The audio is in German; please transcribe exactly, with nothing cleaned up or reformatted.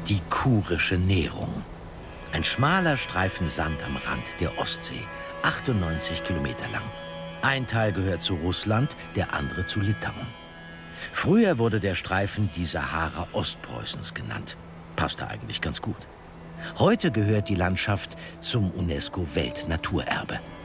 Die Kurische Nehrung. Ein schmaler Streifen Sand am Rand der Ostsee, achtundneunzig Kilometer lang. Ein Teil gehört zu Russland, der andere zu Litauen. Früher wurde der Streifen die Sahara Ostpreußens genannt. Passte eigentlich ganz gut. Heute gehört die Landschaft zum UNESCO-Weltnaturerbe.